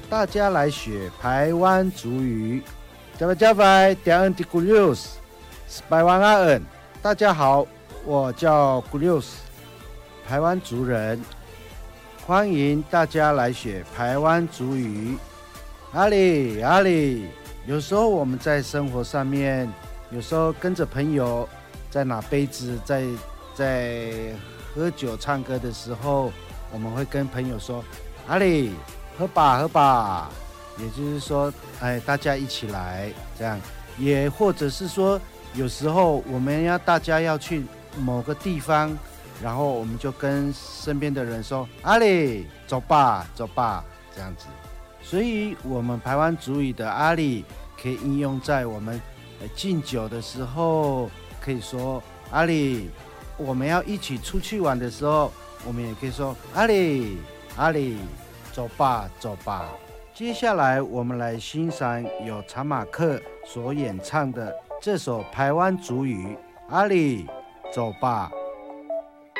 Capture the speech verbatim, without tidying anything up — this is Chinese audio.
大家来学台湾族语。加拜加拜，点恩的古六斯，百万阿恩。大家好，我叫古六斯，台湾族人。欢迎大家来学台湾族语。阿里阿里，有时候我们在生活上面，有时候跟着朋友在拿杯子，在在喝酒唱歌的时候，我们会跟朋友说：“阿里，喝吧喝吧。”也就是说，哎，大家一起来这样。也或者是说，有时候我们要大家要去某个地方，然后我们就跟身边的人说：“阿里，走吧走吧。”这样子。所以，我们台湾族语的阿里可以应用在我们敬酒的时候，可以说阿里。我们要一起出去玩的时候，我们也可以说阿里阿里，走吧走吧。接下来，我们来欣赏由查马克所演唱的这首台湾族语《阿里走吧》。